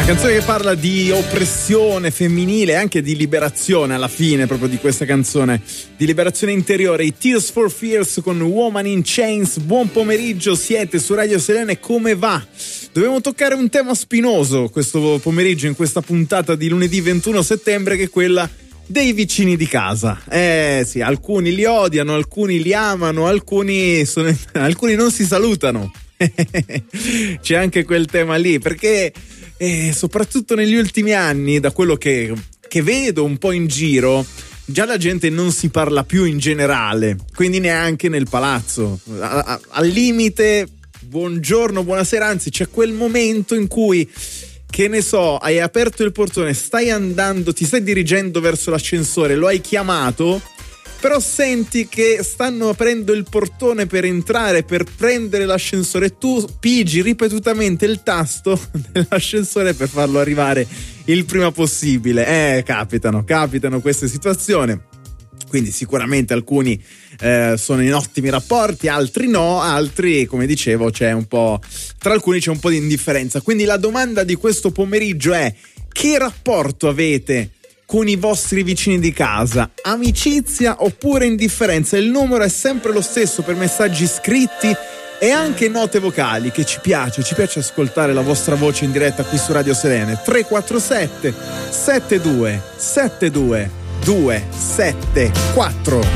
Una canzone che parla di oppressione femminile e anche di liberazione alla fine proprio di questa canzone, di liberazione interiore. I Tears for Fears con Woman in Chains. Buon pomeriggio, siete su Radio Selene, come va? Dobbiamo toccare un tema spinoso questo pomeriggio in questa puntata di lunedì 21 settembre, che è quella dei vicini di casa. Sì, alcuni li odiano, alcuni li amano, alcuni non si salutano. C'è anche quel tema lì, perché soprattutto negli ultimi anni, da quello che vedo un po' in giro, già la gente non si parla più in generale, quindi neanche nel palazzo. Al limite, buongiorno, buonasera, anzi c'è quel momento in cui, che ne so, hai aperto il portone, stai andando, ti stai dirigendo verso l'ascensore, lo hai chiamato, però senti che stanno aprendo il portone per entrare, per prendere l'ascensore, tu pigi ripetutamente il tasto dell'ascensore per farlo arrivare il prima possibile. Capitano queste situazioni. Quindi sicuramente alcuni sono in ottimi rapporti, altri no, altri, come dicevo, tra alcuni c'è un po' di indifferenza. Quindi la domanda di questo pomeriggio è: che rapporto avete con i vostri vicini di casa? Amicizia oppure indifferenza? Il numero è sempre lo stesso per messaggi scritti e anche note vocali, che ci piace ascoltare la vostra voce in diretta qui su Radio Selene. 347 72 72 274.